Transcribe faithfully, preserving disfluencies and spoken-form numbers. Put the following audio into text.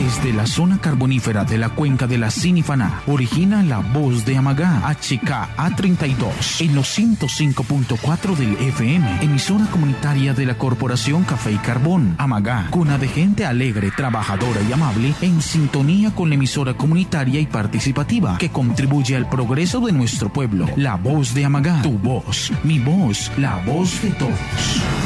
Desde la zona carbonífera de la cuenca de la Sinifaná, origina la voz de Amagá, H K A treinta y dos, en los ciento cinco punto cuatro del F M, emisora comunitaria de la Corporación Café y Carbón. Amagá, cuna de gente alegre, trabajadora y amable, en sintonía con la emisora comunitaria y participativa que contribuye al progreso de nuestro pueblo. La voz de Amagá, tu voz, mi voz, la voz de todos.